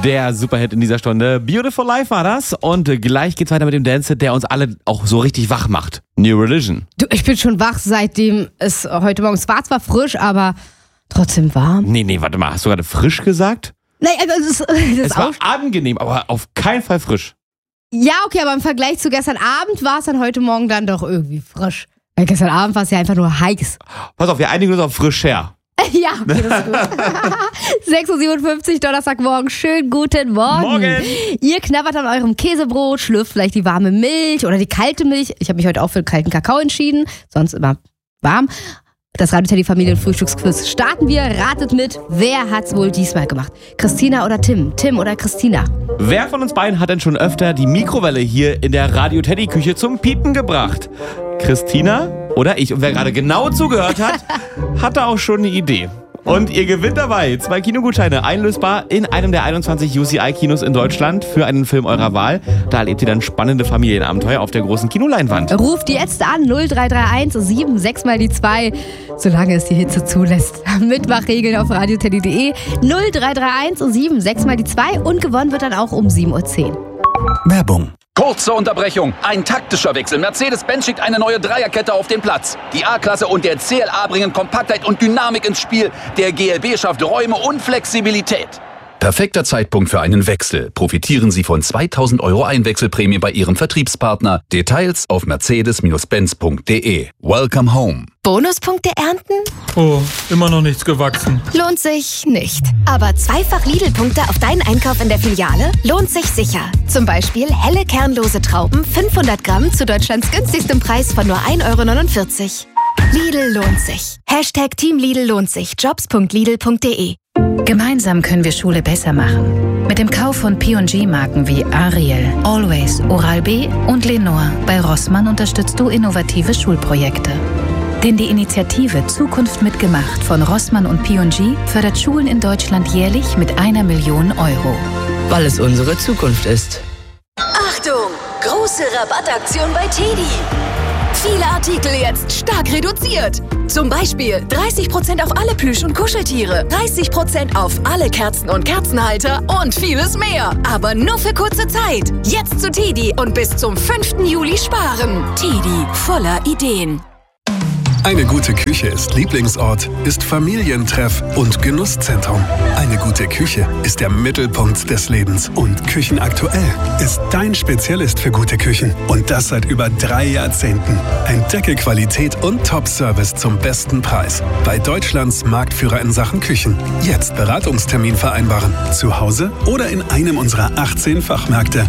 Der Superhit in dieser Stunde. Beautiful Life war das. Und gleich geht's weiter mit dem Dance-Hit, der uns alle auch so richtig wach macht. New Religion. Du, ich bin schon wach, seitdem es heute Morgen, es war zwar frisch, aber trotzdem warm. Nee, warte mal. Hast du gerade frisch gesagt? Nein, also es war angenehm, aber auf keinen Fall frisch. Ja, okay, aber im Vergleich zu gestern Abend war es dann heute Morgen dann doch irgendwie frisch. Weil gestern Abend war es ja einfach nur heiß. Pass auf, wir einigen uns auf frischer. Ja, okay, das ist gut. 6.57 Uhr, Donnerstagmorgen. Schönen guten Morgen. Ihr knabbert an eurem Käsebrot, schlürft vielleicht die warme Milch oder die kalte Milch. Ich habe mich heute auch für den kalten Kakao entschieden, sonst immer warm. Das Radio Teddy Familienfrühstücksquiz starten wir. Ratet mit, wer hat's wohl diesmal gemacht? Christina oder Tim? Tim oder Christina? Wer von uns beiden hat denn schon öfter die Mikrowelle hier in der Radio Teddy Küche zum Piepen gebracht? Christina oder ich? Und wer gerade genau zugehört hat, hatte auch schon eine Idee. Und ihr gewinnt dabei 2 Kinogutscheine, einlösbar in einem der 21 UCI-Kinos in Deutschland für einen Film eurer Wahl. Da erlebt ihr dann spannende Familienabenteuer auf der großen Kinoleinwand. Ruft jetzt an 0331 76 mal die 2, solange es die Hitze zulässt. Mitmachregeln auf radioteddy.de 0331 76 mal die 2 und gewonnen wird dann auch um 7.10 Uhr. Werbung. Kurze Unterbrechung. Ein taktischer Wechsel. Mercedes-Benz schickt eine neue Dreierkette auf den Platz. Die A-Klasse und der CLA bringen Kompaktheit und Dynamik ins Spiel. Der GLB schafft Räume und Flexibilität. Perfekter Zeitpunkt für einen Wechsel. Profitieren Sie von 2.000 € Einwechselprämie bei Ihrem Vertriebspartner. Details auf mercedes-benz.de. Welcome home. Bonuspunkte ernten? Oh, immer noch nichts gewachsen. Lohnt sich nicht. Aber zweifach Lidl-Punkte auf deinen Einkauf in der Filiale lohnt sich sicher. Zum Beispiel helle kernlose Trauben, 500 Gramm zu Deutschlands günstigstem Preis von nur 1,49 €. Lidl lohnt sich. Hashtag Team Lidl lohnt sich. Jobs.lidl.de. Gemeinsam können wir Schule besser machen. Mit dem Kauf von P&G-Marken wie Ariel, Always, Oral-B und Lenore bei Rossmann unterstützt du innovative Schulprojekte. Denn die Initiative Zukunft mitgemacht von Rossmann und P&G fördert Schulen in Deutschland jährlich mit 1 Million €. Weil es unsere Zukunft ist. Achtung! Große Rabattaktion bei Teddy. Viele Artikel jetzt stark reduziert. Zum Beispiel 30% auf alle Plüsch- und Kuscheltiere, 30% auf alle Kerzen und Kerzenhalter und vieles mehr. Aber nur für kurze Zeit. Jetzt zu Teddy und bis zum 5. Juli sparen. Teddy, voller Ideen. Eine gute Küche ist Lieblingsort, ist Familientreff und Genusszentrum. Eine gute Küche ist der Mittelpunkt des Lebens. Und Küchenaktuell ist dein Spezialist für gute Küchen. Und das seit über 3 Jahrzehnten. Entdecke Qualität und Top-Service zum besten Preis. Bei Deutschlands Marktführer in Sachen Küchen. Jetzt Beratungstermin vereinbaren. Zu Hause oder in einem unserer 18 Fachmärkte.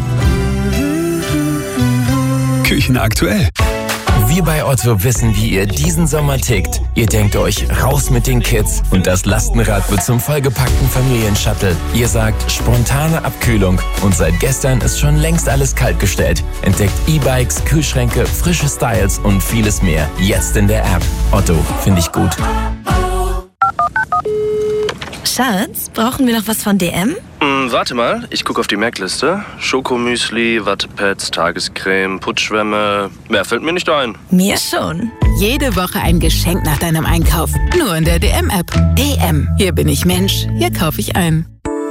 Küchenaktuell. Wir bei Otto wissen, wie ihr diesen Sommer tickt. Ihr denkt euch, raus mit den Kids und das Lastenrad wird zum vollgepackten Familienshuttle. Ihr sagt, spontane Abkühlung und seit gestern ist schon längst alles kaltgestellt. Entdeckt E-Bikes, Kühlschränke, frische Styles und vieles mehr. Jetzt in der App. Otto, finde ich gut. Schatz, brauchen wir noch was von DM? Warte mal, ich gucke auf die Merkliste. Schokomüsli, Wattepads, Tagescreme, Putzschwämme. Mehr fällt mir nicht ein. Mir schon. Jede Woche ein Geschenk nach deinem Einkauf. Nur in der DM-App. DM. Hier bin ich Mensch, hier kaufe ich ein.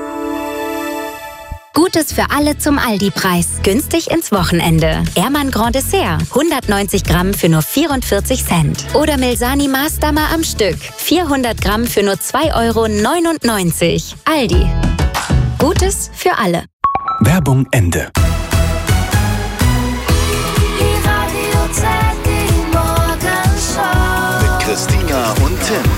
Gutes für alle zum Aldi-Preis. Günstig ins Wochenende. Ehrmann Grand Dessert. 190 Gramm für nur 44 Cent. Oder Milsani Maßdammer am Stück. 400 Gramm für nur 2,99 €. Aldi. Gutes für alle. Werbung Ende. Mit Christina und Tim.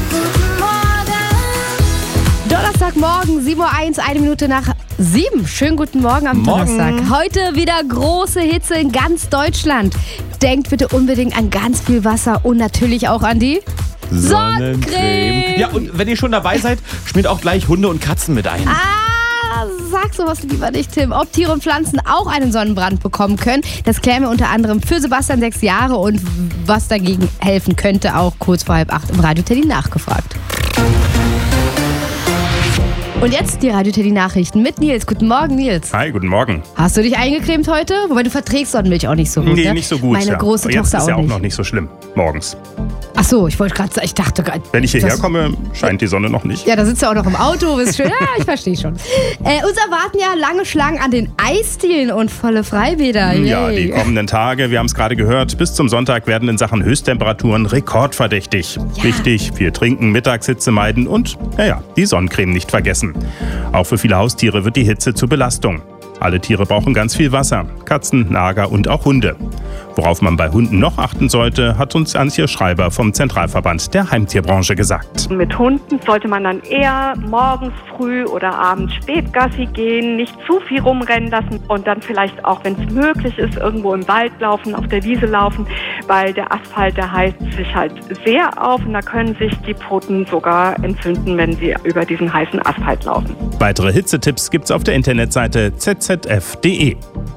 Donnerstagmorgen, 7.01 Uhr, 1 Minute nach 7. Schönen guten Morgen am Donnerstag. Heute wieder große Hitze in ganz Deutschland. Denkt bitte unbedingt an ganz viel Wasser und natürlich auch an die Sonnencreme. Ja, und wenn ihr schon dabei seid, schmiert auch gleich Hunde und Katzen mit ein. Sag sowas lieber nicht, Tim. Ob Tiere und Pflanzen auch einen Sonnenbrand bekommen können, das klären wir unter anderem für Sebastian, 6 Jahre, und was dagegen helfen könnte, auch kurz vor 7:30 im Radio Teddy nachgefragt. Und jetzt die Radio Teddy Nachrichten mit Nils. Guten Morgen, Nils. Hi, guten Morgen. Hast du dich eingecremt heute? Wobei du verträgst Sonnenmilch auch nicht so gut, Nee, ne? nicht so gut. Meine große Jetzt Tochter ist ja auch nicht. noch nicht so schlimm, morgens. Ach so, ich wollte gerade sagen, ich dachte gerade... Wenn ich hierher komme, scheint die Sonne noch nicht. Ja, da sitzt du auch noch im Auto, bist schön. Ja, ich verstehe schon. Uns erwarten ja lange Schlangen an den Eisdielen und volle Freibäder. Ja, Yay. die kommenden Tage, wir haben es gerade gehört, bis zum Sonntag werden in Sachen Höchsttemperaturen rekordverdächtig. Wichtig, viel trinken, Mittagshitze meiden und, die Sonnencreme nicht vergessen. Auch für viele Haustiere wird die Hitze zur Belastung. Alle Tiere brauchen ganz viel Wasser. Katzen, Nager und auch Hunde. Worauf man bei Hunden noch achten sollte, hat uns Antje Schreiber vom Zentralverband der Heimtierbranche gesagt. Mit Hunden sollte man dann eher morgens früh oder abends spät Gassi gehen, nicht zu viel rumrennen lassen und dann vielleicht auch, wenn es möglich ist, irgendwo im Wald laufen, auf der Wiese laufen, weil der Asphalt, der heizt sich halt sehr auf und da können sich die Pfoten sogar entzünden, wenn sie über diesen heißen Asphalt laufen. Weitere Hitzetipps gibt's auf der Internetseite zzf.de.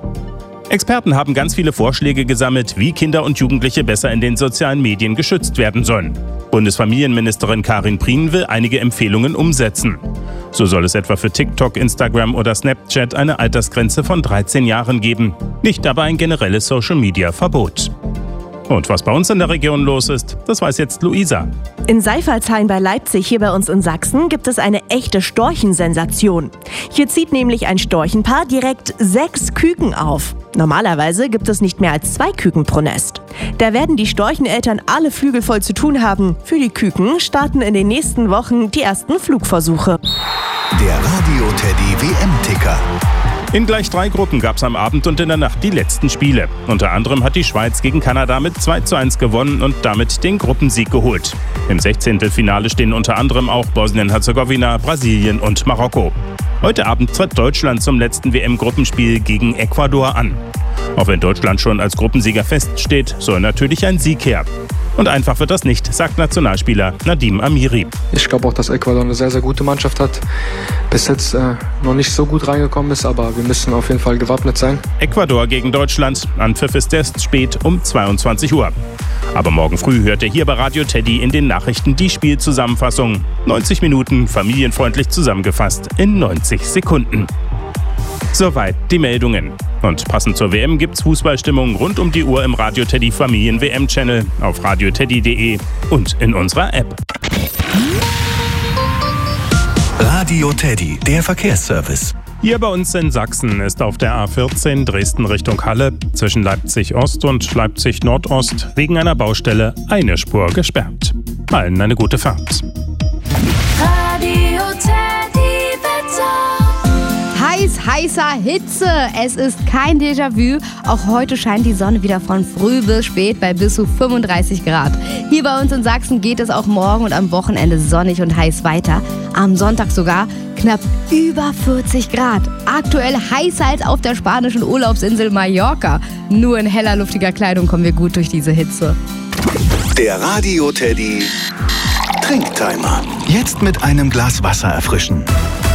Experten haben ganz viele Vorschläge gesammelt, wie Kinder und Jugendliche besser in den sozialen Medien geschützt werden sollen. Bundesfamilienministerin Karin Prien will einige Empfehlungen umsetzen. So soll es etwa für TikTok, Instagram oder Snapchat eine Altersgrenze von 13 Jahren geben. Nicht aber ein generelles Social-Media-Verbot. Und was bei uns in der Region los ist, das weiß jetzt Luisa. In Seifertshain bei Leipzig, hier bei uns in Sachsen, gibt es eine echte Storchensensation. Hier zieht nämlich ein Storchenpaar direkt 6 Küken auf. Normalerweise gibt es nicht mehr als 2 Küken pro Nest. Da werden die Storcheneltern alle Flügel voll zu tun haben. Für die Küken starten in den nächsten Wochen die ersten Flugversuche. Der Radio Teddy WM-Ticker. In gleich 3 Gruppen gab es am Abend und in der Nacht die letzten Spiele. Unter anderem hat die Schweiz gegen Kanada mit 2:1 gewonnen und damit den Gruppensieg geholt. Im 16. Finale stehen unter anderem auch Bosnien-Herzegowina, Brasilien und Marokko. Heute Abend tritt Deutschland zum letzten WM-Gruppenspiel gegen Ecuador an. Auch wenn Deutschland schon als Gruppensieger feststeht, soll natürlich ein Sieg her. Und einfach wird das nicht, sagt Nationalspieler Nadim Amiri. Ich glaube auch, dass Ecuador eine sehr, sehr gute Mannschaft hat. Bis jetzt noch nicht so gut reingekommen ist, aber wir müssen auf jeden Fall gewappnet sein. Ecuador gegen Deutschland. Anpfiff ist erst spät um 22 Uhr. Aber morgen früh hört ihr hier bei Radio Teddy in den Nachrichten die Spielzusammenfassung. 90 Minuten familienfreundlich zusammengefasst in 90 Sekunden. Soweit die Meldungen. Und passend zur WM gibt's Fußballstimmung rund um die Uhr im Radio Teddy Familien WM Channel, auf radioteddy.de und in unserer App. Radio Teddy, der Verkehrsservice. Hier bei uns in Sachsen ist auf der A14 Dresden Richtung Halle zwischen Leipzig Ost und Leipzig Nordost wegen einer Baustelle eine Spur gesperrt. Allen eine gute Fahrt. Radio Teddy Wetter. Heißer Hitze. Es ist kein Déjà-vu. Auch heute scheint die Sonne wieder von früh bis spät bei bis zu 35 Grad. Hier bei uns in Sachsen geht es auch morgen und am Wochenende sonnig und heiß weiter. Am Sonntag sogar knapp über 40 Grad. Aktuell heißer als auf der spanischen Urlaubsinsel Mallorca. Nur in heller, luftiger Kleidung kommen wir gut durch diese Hitze. Der Radio Teddy Trinktimer. Jetzt mit einem Glas Wasser erfrischen.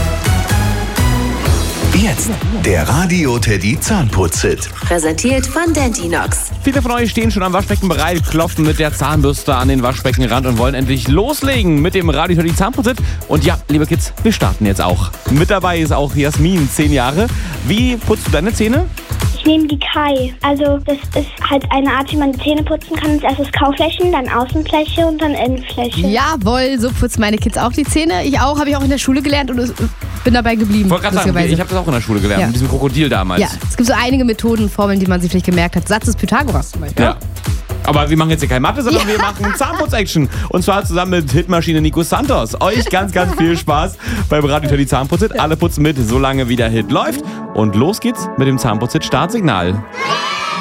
Jetzt der Radio Teddy Zahnputz-Hit. Präsentiert von Dentinox. Viele von euch stehen schon am Waschbecken bereit, klopfen mit der Zahnbürste an den Waschbeckenrand und wollen endlich loslegen mit dem Radio Teddy Zahnputz-Hit. Und ja, liebe Kids, wir starten jetzt auch. Mit dabei ist auch Jasmin, 10 Jahre. Wie putzt du deine Zähne? Ich nehme die Kai. Also das ist halt eine Art, wie man die Zähne putzen kann. Als erstes Kauflächen, dann Außenfläche und dann Innenfläche. Jawohl, so putzen meine Kids auch die Zähne. Ich auch, habe ich auch in der Schule gelernt und bin dabei geblieben. Ich wollte gerade sagen, ich habe das auch in der Schule gelernt, mit diesem Krokodil damals. Ja, es gibt so einige Methoden, Formeln, die man sich vielleicht gemerkt hat. Satz des Pythagoras zum Beispiel. Ja. Aber wir machen jetzt hier kein Mathe, sondern wir machen Zahnputz-Action. Und zwar zusammen mit Hitmaschine Nico Santos. Euch ganz, ganz viel Spaß beim Radio Teddy Zahnputz-Hit. Alle putzen mit, solange wie der Hit läuft. Und los geht's mit dem Zahnputz-Hit Startsignal.